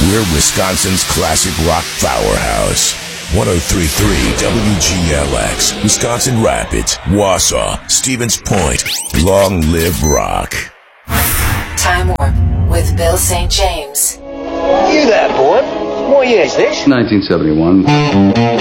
We're Wisconsin's classic rock powerhouse. 103.3 WGLX, Wisconsin Rapids, Wausau, Stevens Point. Long live rock. Time Warp with Bill St. James. You there, boy? What year is this? 1971.